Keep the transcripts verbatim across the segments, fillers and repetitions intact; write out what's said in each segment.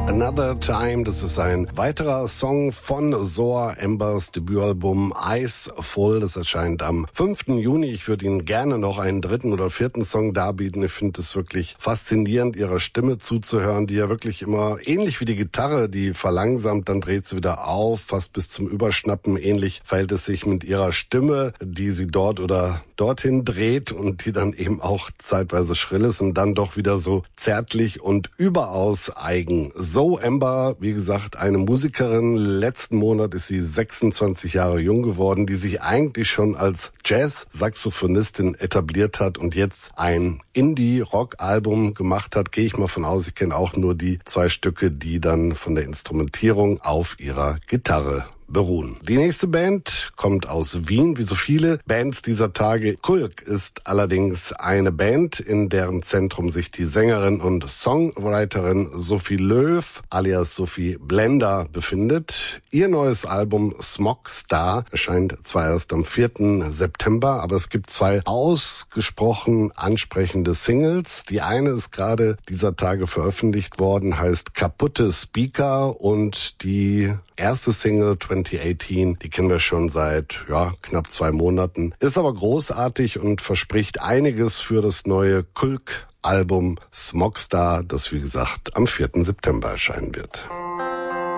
Another Time, das ist ein weiterer Song von Zoa Ambers Debütalbum Eyes Full. Das erscheint am fünften Juni. Ich würde Ihnen gerne noch einen dritten oder vierten Song darbieten. Ich finde es wirklich faszinierend, ihrer Stimme zuzuhören, die ja wirklich immer ähnlich wie die Gitarre, die verlangsamt, dann dreht sie wieder auf, fast bis zum Überschnappen. Ähnlich verhält es sich mit ihrer Stimme, die sie dort oder dorthin dreht und die dann eben auch zeitweise schrill ist und dann doch wieder so zärtlich und überaus eigen. Zoa Amber, wie gesagt, eine Musikerin. Letzten Monat ist sie sechsundzwanzig Jahre jung geworden, die sich eigentlich schon als Jazz-Saxophonistin etabliert hat und jetzt ein Indie-Rock-Album gemacht hat. Gehe ich mal von aus, ich kenne auch nur die zwei Stücke, die dann von der Instrumentierung auf ihrer Gitarre beruhen. Die nächste Band kommt aus Wien, wie so viele Bands dieser Tage. Kulk ist allerdings eine Band, in deren Zentrum sich die Sängerin und Songwriterin Sophie Löw alias Sophie Blender befindet. Ihr neues Album Smog Star erscheint zwar erst am vierten September, aber es gibt zwei ausgesprochen ansprechende Singles. Die eine ist gerade dieser Tage veröffentlicht worden, heißt Kaputte Speaker, und die erste Single zwanzig achtzehn, die kennen wir schon seit ja knapp zwei Monaten, ist aber großartig und verspricht einiges für das neue Kulk-Album Smog Star, das wie gesagt am vierten September erscheinen wird.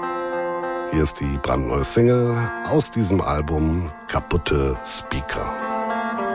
Hier ist die brandneue Single aus diesem Album, Kaputte Speaker.